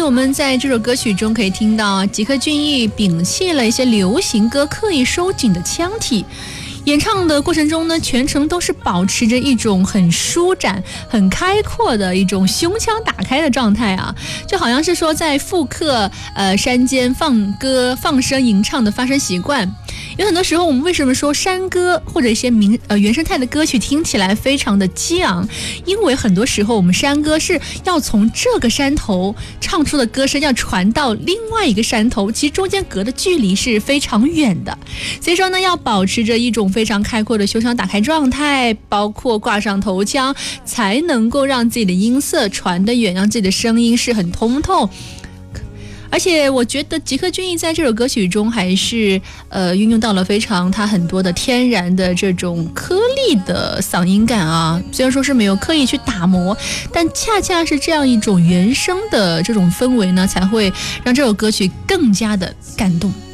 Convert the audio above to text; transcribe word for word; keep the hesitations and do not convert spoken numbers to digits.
我们在这首歌曲中可以听到吉克隽逸摒弃了一些流行歌刻意收紧的腔体，演唱的过程中呢，全程都是保持着一种很舒展、很开阔的一种胸腔打开的状态啊，就好像是说在复刻呃山间放歌放声吟唱的发声习惯。有很多时候，我们为什么说山歌或者一些民呃原生态的歌曲听起来非常的激昂？因为很多时候我们山歌是要从这个山头唱出的歌声要传到另外一个山头，其实中间隔的距离是非常远的，所以说呢，要保持着一种非常开阔的胸腔打开状态，包括挂上头腔，才能够让自己的音色传得远，让自己的声音是很通透。而且我觉得吉克隽逸在这首歌曲中还是呃运用到了非常他很多的天然的这种颗粒的嗓音感啊，虽然说是没有刻意去打磨，但恰恰是这样一种原声的这种氛围呢，才会让这首歌曲更加的感动。